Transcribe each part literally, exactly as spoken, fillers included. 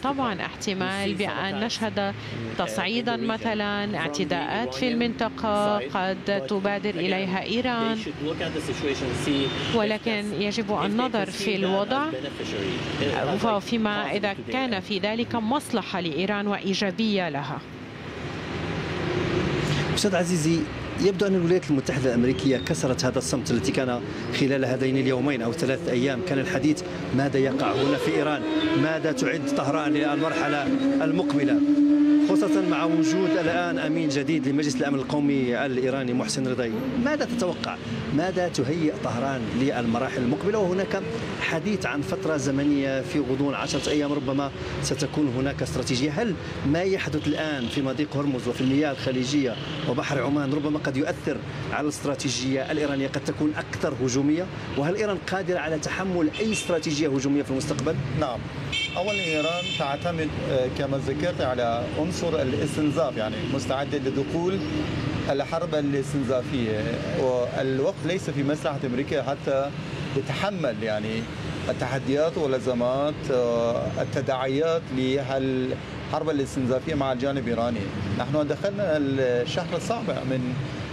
طبعا احتمال بأن نشهد تصعيدا مثلا، اعتداءات في المنطقة قد تبادر إليها إيران، ولكن يجب النظر في الوضع فيما إذا كان في ذلك مصلحة لإيران وإيجابية لها. أستاذ عزيزي، يبدو أن الولايات المتحدة الأمريكية كسرت هذا الصمت الذي كان خلال هذين اليومين أو ثلاثة أيام. كان الحديث ماذا يقع هنا في إيران، ماذا تعد طهران للمرحلة المقبلة، خاصة مع وجود الآن أمين جديد لمجلس الأمن القومي الإيراني محسن رضاي. ماذا تتوقع، ماذا تهيئ طهران للمراحل المقبلة؟ وهناك حديث عن فترة زمنية في غضون عشرة أيام ربما ستكون هناك استراتيجية. هل ما يحدث الآن في مضيق هرمز وفي المياه الخليجية وبحر عمان ربما قد يؤثر على الاستراتيجية الإيرانية، قد تكون أكثر هجومية؟ وهل إيران قادرة على تحمل أي استراتيجية هجومية في المستقبل؟ نعم، أولا إيران تعتمد كما ذكرت على عنصر الاستنزاف، يعني مستعدة لدخول الحرب الاستنزافية، والوقت ليس في مصلحة أمريكا حتى تتحمل يعني التحديات والأزمات التداعيات للحرب الاستنزافية مع الجانب الإيراني. نحن دخلنا الشهر السابع من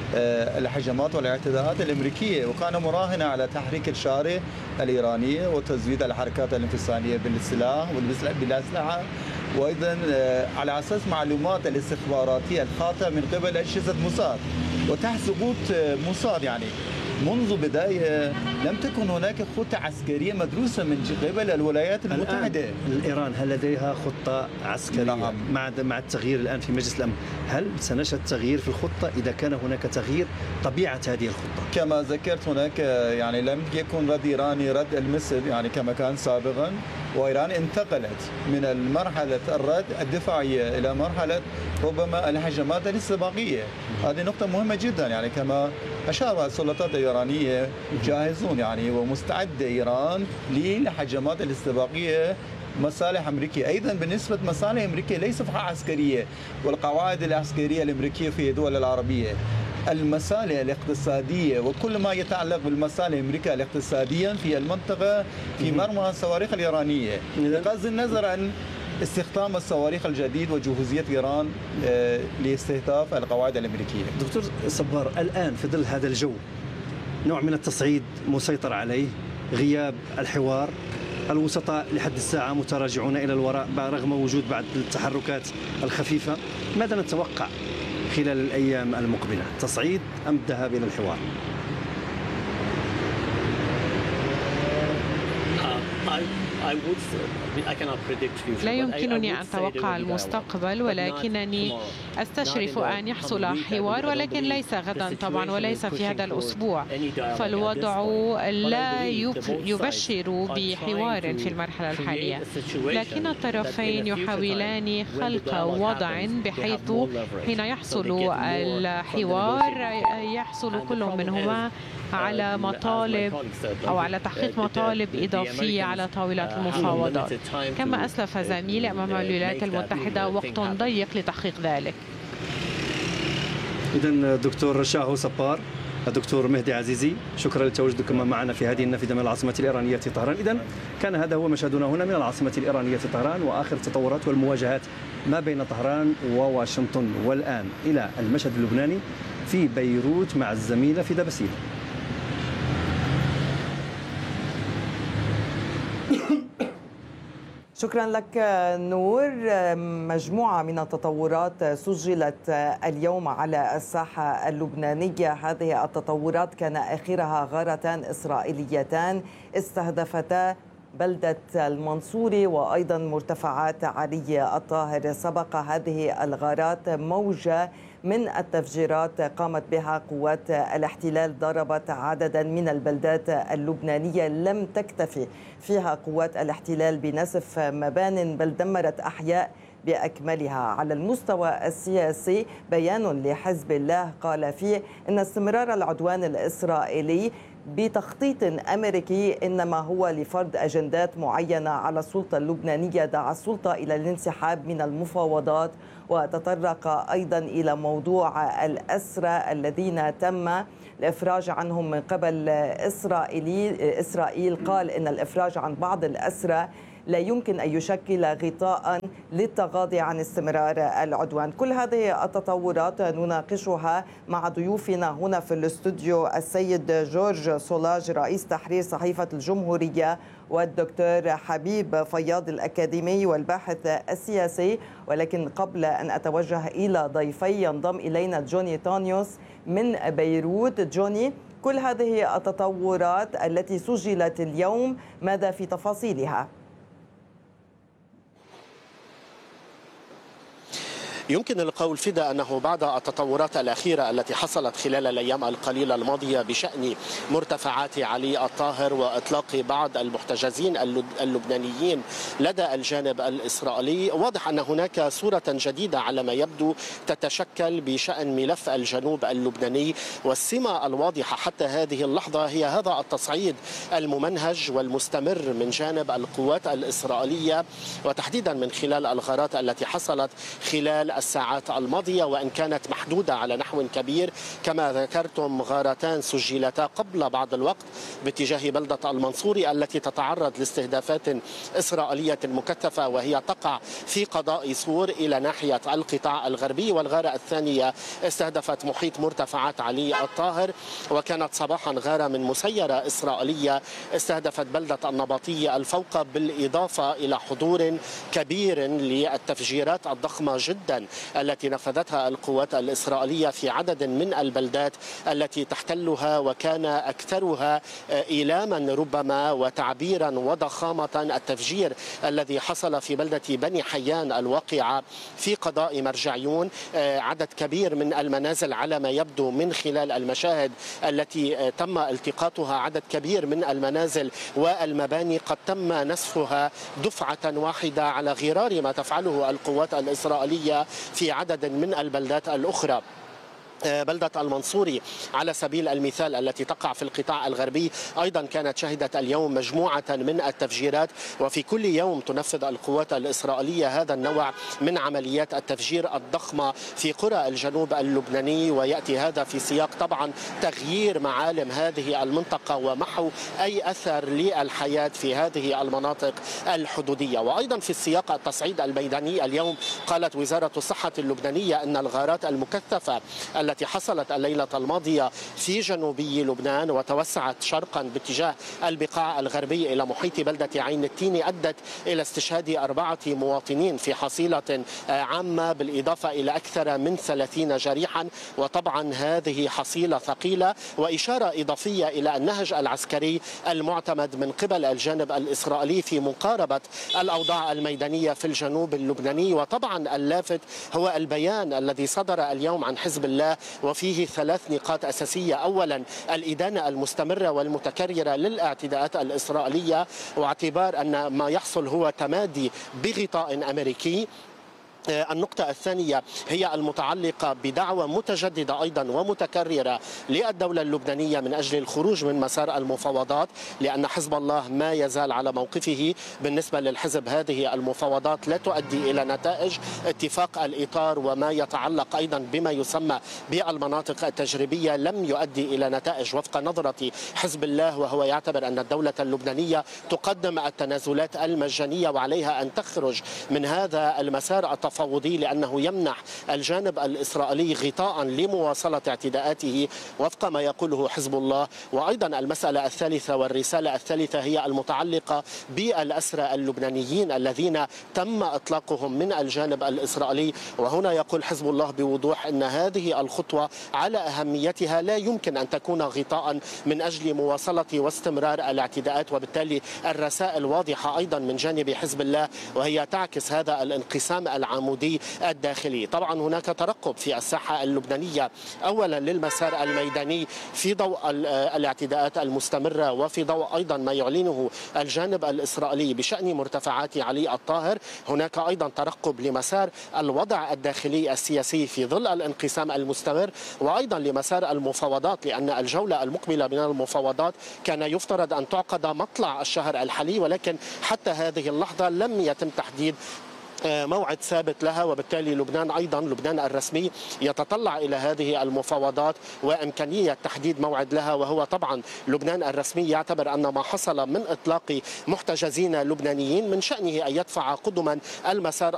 الهجمات والاعتداءات الأمريكية، وكان مراهنة على تحريك الشارع الإيرانية وتزويد الحركات الانفصالية بالسلاح والأسلحة، وأيضا على أساس معلومات الاستخباراتية الخاطئة من قبل أجهزة موساد وتحت ضغوط موساد. يعني منذ بداية لم تكن هناك خطة عسكرية مدروسة من قبل الولايات المتحدة. الإيران هل لديها خطة عسكرية؟ نعم. مع مع التغيير الآن في مجلس الأمن، هل سنشهد تغيير في الخطة إذا كان هناك تغيير طبيعة هذه الخطة؟ كما ذكرت هناك يعني لم يكن رد إيراني رد المثل يعني كما كان سابقا، وإيران انتقلت من المرحلة الرد الدفاعية إلى مرحلة ربما الهجمات الاستباقية. هذه نقطة مهمة جدا، يعني كما أشار السلطات الإيرانية جاهزون يعني ومستعدة إيران للهجمات الاستباقية مصالح أمريكية. أيضا بالنسبة لمصالح أمريكية ليس فقط عسكرية والقواعد العسكرية الأمريكية في الدول العربية، المصالح الاقتصادية وكل ما يتعلق بالمصالح الأمريكية الاقتصادية في المنطقة في مرمى الصواريخ الإيرانية، بغض النظر عن استخدام الصواريخ الجديد وجهوزية إيران لاستهداف القواعد الأمريكية. دكتور صبار، الآن في ظل هذا الجو نوع من التصعيد مسيطر عليه، غياب الحوار، الوسطاء لحد الساعة متراجعون إلى الوراء رغم وجود بعض التحركات الخفيفة، ماذا نتوقع خلال الأيام المقبلة؟ تصعيد أم الذهاب إلى الحوار؟ لا يمكنني أن أتوقع المستقبل، ولكنني أستشرف أن يحصل حوار، ولكن ليس غدا طبعا وليس في هذا الأسبوع، فالوضع لا يبشر بحوار في المرحلة الحالية، لكن الطرفين يحاولان خلق وضع بحيث حين يحصل الحوار يحصل كل منهما على مطالب أو على تحقيق مطالب إضافية على طاولات المفاوضات. كما أسلف زميلي أمام الولايات المتحدة وقت ضيق لتحقيق ذلك. إذن دكتور شاهو صبار، الدكتور مهدي عزيزي، شكرا لتواجدكم معنا في هذه النافذة من العاصمة الإيرانية طهران. إذن كان هذا هو مشهدنا هنا من العاصمة الإيرانية طهران وآخر التطورات والمواجهات ما بين طهران وواشنطن، والآن إلى المشهد اللبناني في بيروت مع الزميلة فدا باسيل. شكرا لك نور. مجموعة من التطورات سجلت اليوم على الساحة اللبنانية. هذه التطورات كان آخرها غارتان إسرائيليتان استهدفتا بلدة المنصوري وأيضا مرتفعات علي الطاهر. سبق هذه الغارات موجة من التفجيرات قامت بها قوات الاحتلال، ضربت عددا من البلدات اللبنانية، لم تكتفي فيها قوات الاحتلال بنسف مبان بل دمرت أحياء بأكملها. على المستوى السياسي بيان لحزب الله قال فيه إن استمرار العدوان الإسرائيلي بتخطيط أمريكي إنما هو لفرض أجندات معينة على السلطة اللبنانية، دعا السلطة إلى الانسحاب من المفاوضات، وتطرق أيضا إلى موضوع الأسرى الذين تم الإفراج عنهم من قبل إسرائيلي إسرائيل. قال إن الإفراج عن بعض الأسرى لا يمكن أن يشكل غطاء للتغاضي عن استمرار العدوان. كل هذه التطورات نناقشها مع ضيوفنا هنا في الاستوديو، السيد جورج سولاج رئيس تحرير صحيفة الجمهورية، والدكتور حبيب فياض الأكاديمي والباحث السياسي. ولكن قبل أن أتوجه إلى ضيفي ينضم إلينا جوني تانيوس من بيروت. جوني، كل هذه التطورات التي سجلت اليوم ماذا في تفاصيلها؟ يمكن القول فدا أنه بعد التطورات الأخيرة التي حصلت خلال الأيام القليلة الماضية بشأن مرتفعات علي الطاهر وإطلاق بعض المحتجزين اللبنانيين لدى الجانب الإسرائيلي، واضح أن هناك صورة جديدة على ما يبدو تتشكل بشأن ملف الجنوب اللبناني. والسمة الواضحة حتى هذه اللحظة هي هذا التصعيد الممنهج والمستمر من جانب القوات الإسرائيلية، وتحديدا من خلال الغارات التي حصلت خلال الساعات الماضية، وإن كانت محدودة على نحو كبير. كما ذكرتم غارتان سجلتا قبل بعض الوقت باتجاه بلدة المنصوري التي تتعرض لاستهدافات إسرائيلية مكثفة وهي تقع في قضاء صور إلى ناحية القطاع الغربي. والغارة الثانية استهدفت محيط مرتفعات علي الطاهر، وكانت صباحا غارة من مسيرة إسرائيلية استهدفت بلدة النبطية الفوقة، بالإضافة إلى حضور كبير للتفجيرات الضخمة جدا التي نفذتها القوات الإسرائيلية في عدد من البلدات التي تحتلها، وكان أكثرها إيلاما ربما وتعبيرا وضخامة التفجير الذي حصل في بلدة بني حيان الواقعة في قضاء مرجعيون. عدد كبير من المنازل على ما يبدو من خلال المشاهد التي تم التقاطها، عدد كبير من المنازل والمباني قد تم نسفها دفعة واحدة على غرار ما تفعله القوات الإسرائيلية في عدد من البلدات الأخرى. بلدة المنصوري على سبيل المثال التي تقع في القطاع الغربي أيضا كانت شهدت اليوم مجموعة من التفجيرات، وفي كل يوم تنفذ القوات الإسرائيلية هذا النوع من عمليات التفجير الضخمة في قرى الجنوب اللبناني، ويأتي هذا في سياق طبعا تغيير معالم هذه المنطقة ومحو أي أثر للحياة في هذه المناطق الحدودية. وأيضا في السياق التصعيد الميداني اليوم قالت وزارة الصحة اللبنانية أن الغارات المكثفة التي حصلت الليلة الماضية في جنوبي لبنان وتوسعت شرقا باتجاه البقاع الغربي إلى محيط بلدة عين التين أدت إلى استشهاد أربعة مواطنين في حصيلة عامة، بالإضافة إلى أكثر من ثلاثين جريحا. وطبعا هذه حصيلة ثقيلة، وإشارة إضافية إلى النهج العسكري المعتمد من قبل الجانب الإسرائيلي في مقاربة الأوضاع الميدانية في الجنوب اللبناني. وطبعا اللافت هو البيان الذي صدر اليوم عن حزب الله وفيه ثلاث نقاط أساسية. أولا الإدانة المستمرة والمتكررة للاعتداءات الإسرائيلية، واعتبار أن ما يحصل هو تمادي بغطاء أمريكي. النقطة الثانية هي المتعلقة بدعوة متجددة أيضا ومتكررة للدولة اللبنانية من أجل الخروج من مسار المفاوضات، لأن حزب الله ما يزال على موقفه بالنسبة للحزب. هذه المفاوضات لا تؤدي إلى نتائج. اتفاق الإطار وما يتعلق أيضا بما يسمى بالمناطق التجريبية لم يؤدي إلى نتائج وفق نظرة حزب الله، وهو يعتبر أن الدولة اللبنانية تقدم التنازلات المجانية وعليها أن تخرج من هذا المسار التفاوضي، لأنه يمنح الجانب الإسرائيلي غطاء لمواصلة اعتداءاته وفق ما يقوله حزب الله. وأيضا المسألة الثالثة والرسالة الثالثة هي المتعلقة بالأسرى اللبنانيين الذين تم إطلاقهم من الجانب الإسرائيلي. وهنا يقول حزب الله بوضوح أن هذه الخطوة على أهميتها لا يمكن أن تكون غطاء من أجل مواصلة واستمرار الاعتداءات، وبالتالي الرسائل واضحة أيضا من جانب حزب الله، وهي تعكس هذا الانقسام العام الداخلي. طبعا هناك ترقب في الساحة اللبنانية أولا للمسار الميداني في ضوء الاعتداءات المستمرة، وفي ضوء أيضا ما يعلنه الجانب الإسرائيلي بشأن مرتفعات علي الطاهر. هناك أيضا ترقب لمسار الوضع الداخلي السياسي في ظل الانقسام المستمر، وأيضا لمسار المفاوضات، لأن الجولة المقبلة من المفاوضات كان يفترض أن تعقد مطلع الشهر الحالي، ولكن حتى هذه اللحظة لم يتم تحديد موعد ثابت لها، وبالتالي لبنان أيضا لبنان الرسمي يتطلع إلى هذه المفاوضات وإمكانية تحديد موعد لها. وهو طبعا لبنان الرسمي يعتبر أن ما حصل من إطلاق محتجزين لبنانيين من شأنه أن يدفع قدما المسار